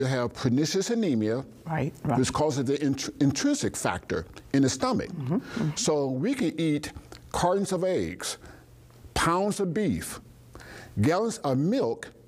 You have pernicious anemia, right. which causes the intrinsic factor in the stomach. So we can eat cartons of eggs, pounds of beef, gallons of milk,